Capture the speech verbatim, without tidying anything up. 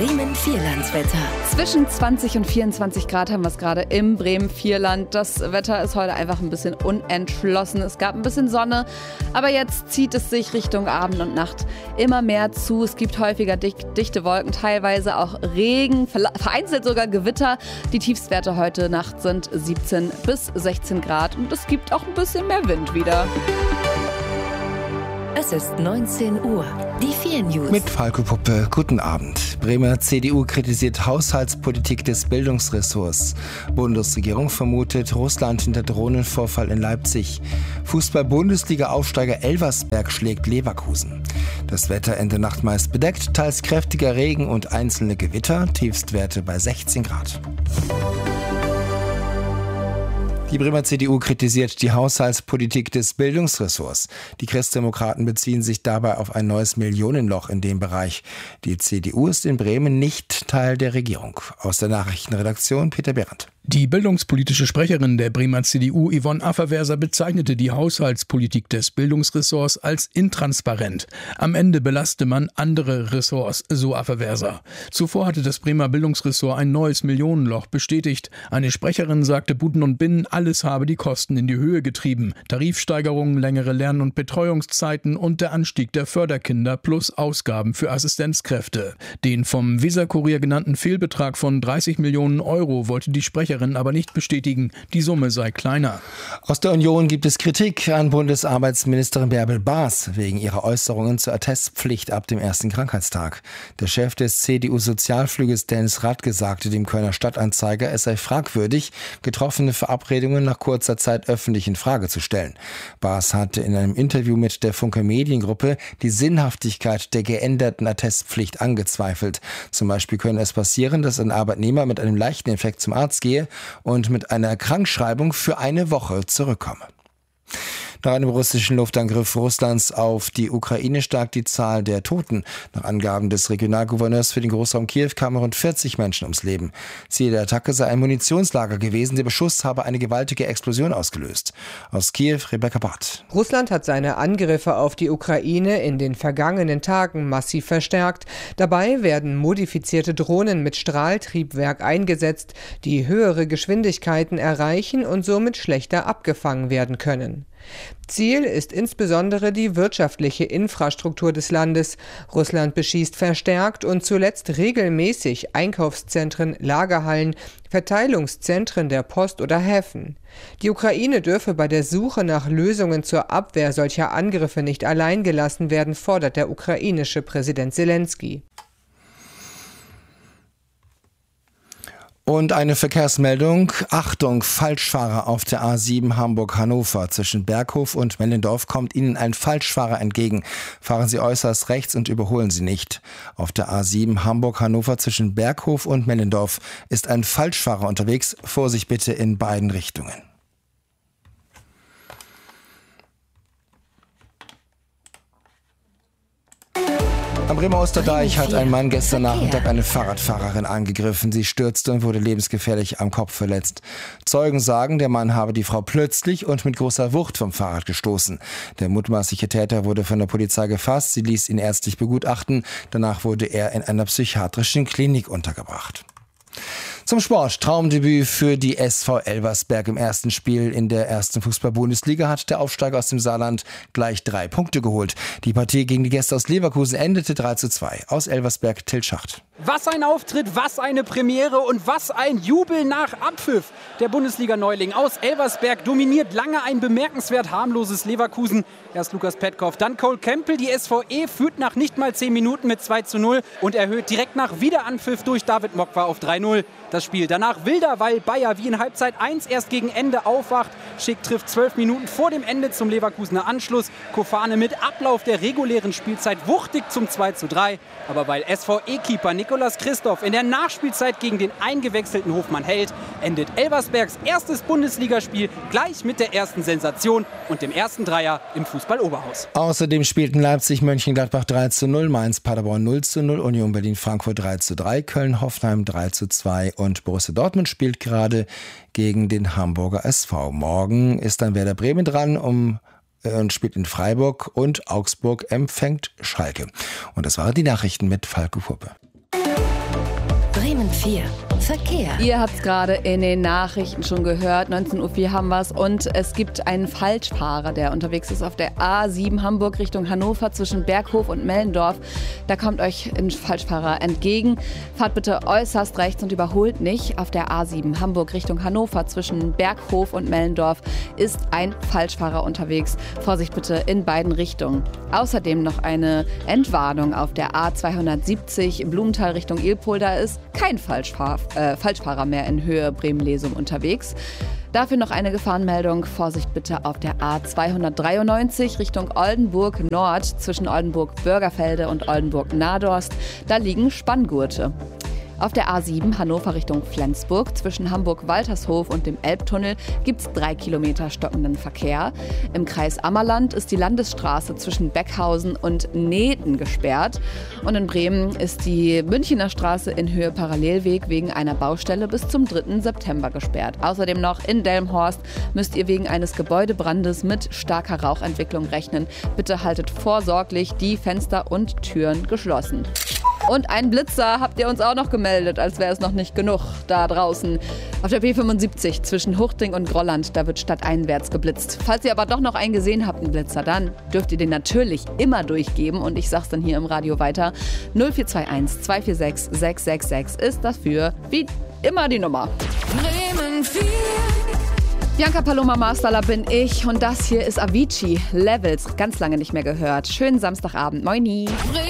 Bremen-Vierlandswetter. Zwischen zwanzig und vierundzwanzig Grad haben wir es gerade im Bremen-Vierland. Das Wetter ist heute einfach ein bisschen unentschlossen. Es gab ein bisschen Sonne, aber jetzt zieht es sich Richtung Abend und Nacht immer mehr zu. Es gibt häufiger dicht, dichte Wolken, teilweise auch Regen, vereinzelt sogar Gewitter. Die Tiefstwerte heute Nacht sind siebzehn bis sechzehn Grad und es gibt auch ein bisschen mehr Wind wieder. Es ist neunzehn Uhr. Die vier News. Mit Falco Puppe. Guten Abend. Bremer C D U kritisiert Haushaltspolitik des Bildungsressorts. Bundesregierung vermutet Russland hinter Drohnenvorfall in Leipzig. Fußball-Bundesliga-Aufsteiger Elversberg schlägt Leverkusen. Das Wetter Ende Nacht meist bedeckt, teils kräftiger Regen und einzelne Gewitter. Tiefstwerte bei sechzehn Grad. Die Bremer C D U kritisiert die Haushaltspolitik des Bildungsressorts. Die Christdemokraten beziehen sich dabei auf ein neues Millionenloch in dem Bereich. Die C D U ist in Bremen nicht Teil der Regierung. Aus der Nachrichtenredaktion Peter Behrendt. Die bildungspolitische Sprecherin der Bremer C D U, Yvonne Afferwerser, bezeichnete die Haushaltspolitik des Bildungsressorts als intransparent. Am Ende belaste man andere Ressorts, so Afferwerser. Zuvor hatte das Bremer Bildungsressort ein neues Millionenloch bestätigt. Eine Sprecherin sagte, Buden und Binnen, alles habe die Kosten in die Höhe getrieben. Tarifsteigerungen, längere Lern- und Betreuungszeiten und der Anstieg der Förderkinder plus Ausgaben für Assistenzkräfte. Den vom Weser-Kurier genannten Fehlbetrag von dreißig Millionen Euro wollte die Sprecherin aber nicht bestätigen, die Summe sei kleiner. Aus der Union gibt es Kritik an Bundesarbeitsministerin Bärbel Baas wegen ihrer Äußerungen zur Attestpflicht ab dem ersten Krankheitstag. Der Chef des C D U-Sozialflügels Dennis Radke sagte dem Kölner Stadtanzeiger, es sei fragwürdig, getroffene Verabredungen nach kurzer Zeit öffentlich in Frage zu stellen. Baas hatte in einem Interview mit der Funke Mediengruppe die Sinnhaftigkeit der geänderten Attestpflicht angezweifelt. Zum Beispiel könne es passieren, dass ein Arbeitnehmer mit einem leichten Infekt zum Arzt gehe und mit einer Krankschreibung für eine Woche zurückkomme. Nach einem russischen Luftangriff Russlands auf die Ukraine stark die Zahl der Toten. Nach Angaben des Regionalgouverneurs für den Großraum Kiew kamen rund vierzig Menschen ums Leben. Ziel der Attacke sei ein Munitionslager gewesen. Der Beschuss habe eine gewaltige Explosion ausgelöst. Aus Kiew, Rebecca Barth. Russland hat seine Angriffe auf die Ukraine in den vergangenen Tagen massiv verstärkt. Dabei werden modifizierte Drohnen mit Strahltriebwerk eingesetzt, die höhere Geschwindigkeiten erreichen und somit schlechter abgefangen werden können. Ziel ist insbesondere die wirtschaftliche Infrastruktur des Landes. Russland beschießt verstärkt und zuletzt regelmäßig Einkaufszentren, Lagerhallen, Verteilungszentren der Post oder Häfen. Die Ukraine dürfe bei der Suche nach Lösungen zur Abwehr solcher Angriffe nicht allein gelassen werden, fordert der ukrainische Präsident Zelensky. Und eine Verkehrsmeldung. Achtung, Falschfahrer auf der A sieben Hamburg-Hannover. Zwischen Berghof und Mellendorf kommt Ihnen ein Falschfahrer entgegen. Fahren Sie äußerst rechts und überholen Sie nicht. Auf der A sieben Hamburg-Hannover zwischen Berghof und Mellendorf ist ein Falschfahrer unterwegs. Vorsicht bitte in beiden Richtungen. Am Bremer Osterdeich hat ein Mann gestern Nachmittag eine Fahrradfahrerin angegriffen. Sie stürzte und wurde lebensgefährlich am Kopf verletzt. Zeugen sagen, der Mann habe die Frau plötzlich und mit großer Wucht vom Fahrrad gestoßen. Der mutmaßliche Täter wurde von der Polizei gefasst. Sie ließ ihn ärztlich begutachten. Danach wurde er in einer psychiatrischen Klinik untergebracht. Zum Sport. Traumdebüt für die S V Elversberg im ersten Spiel in der ersten Fußball-Bundesliga hat der Aufsteiger aus dem Saarland gleich drei Punkte geholt. Die Partie gegen die Gäste aus Leverkusen endete drei zu zwei. Aus Elversberg Till Schacht. Was ein Auftritt, was eine Premiere und was ein Jubel nach Abpfiff. Der Bundesliga-Neuling aus Elversberg dominiert lange ein bemerkenswert harmloses Leverkusen. Erst Lukas Petkov, dann Cole Campbell. Die S V E führt nach nicht mal zehn Minuten mit zwei zu null und erhöht direkt nach Wiederanpfiff durch David Mokwa auf drei null. Das Spiel danach wilder, weil Bayer wie in Halbzeit eins erst gegen Ende aufwacht. Schick trifft zwölf Minuten vor dem Ende zum Leverkusener Anschluss. Kofane mit Ablauf der regulären Spielzeit wuchtig zum zwei zu drei. Aber weil S V E-Keeper Nikolas Christoph in der Nachspielzeit gegen den eingewechselten Hofmann hält, endet Elversbergs erstes Bundesligaspiel gleich mit der ersten Sensation und dem ersten Dreier im Fußball-Oberhaus. Außerdem spielten Leipzig Mönchengladbach drei zu null, Mainz Paderborn null zu null, Union Berlin-Frankfurt drei zu drei, Köln-Hoffenheim drei zu zwei und Borussia Dortmund spielt gerade gegen den Hamburger S V. Morgen ist dann Werder Bremen dran um und spielt in Freiburg und Augsburg empfängt Schalke. Und das waren die Nachrichten mit Falco Puppe. Bremen vier. Verkehr. Ihr habt es gerade in den Nachrichten schon gehört. neunzehn Uhr vier haben wir es. Und es gibt einen Falschfahrer, der unterwegs ist auf der A sieben Hamburg Richtung Hannover zwischen Berghof und Mellendorf. Da kommt euch ein Falschfahrer entgegen. Fahrt bitte äußerst rechts und überholt nicht. Auf der A sieben Hamburg Richtung Hannover zwischen Berghof und Mellendorf ist ein Falschfahrer unterwegs. Vorsicht bitte in beiden Richtungen. Außerdem noch eine Entwarnung auf der A zweihundertsiebzig Blumenthal Richtung Ilpol. Da ist kein Falschfahr- äh, Falschfahrer mehr in Höhe Bremen-Lesum unterwegs. Dafür noch eine Gefahrenmeldung. Vorsicht bitte auf der A zweihundertdreiundneunzig Richtung Oldenburg Nord zwischen Oldenburg-Bürgerfelde und Oldenburg-Nadorst. Da liegen Spanngurte. Auf der A sieben Hannover Richtung Flensburg zwischen Hamburg-Waltershof und dem Elbtunnel gibt es drei Kilometer stockenden Verkehr. Im Kreis Ammerland ist die Landesstraße zwischen Beckhausen und Neten gesperrt. Und in Bremen ist die Münchener Straße in Höhe Parallelweg wegen einer Baustelle bis zum dritten September gesperrt. Außerdem noch in Delmenhorst müsst ihr wegen eines Gebäudebrandes mit starker Rauchentwicklung rechnen. Bitte haltet vorsorglich die Fenster und Türen geschlossen. Und einen Blitzer habt ihr uns auch noch gemeldet, als wäre es noch nicht genug da draußen. Auf der B fünfundsiebzig zwischen Huchting und Grolland, da wird stadteinwärts geblitzt. Falls ihr aber doch noch einen gesehen habt, einen Blitzer, dann dürft ihr den natürlich immer durchgeben. Und ich sag's dann hier im Radio weiter. null vier zwei eins zwei vier sechs sechs sechs sechs ist dafür wie immer die Nummer. Bremen vier. Bianca Paloma Masterler bin ich und das hier ist Avicii. Levels, ganz lange nicht mehr gehört. Schönen Samstagabend. Moini.